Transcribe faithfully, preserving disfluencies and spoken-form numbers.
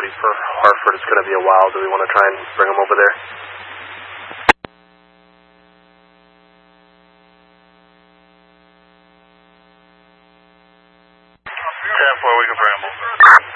somebody for Hartford. It's going to be a while. Do we want to try and bring them over there? ten four, we can bring them over.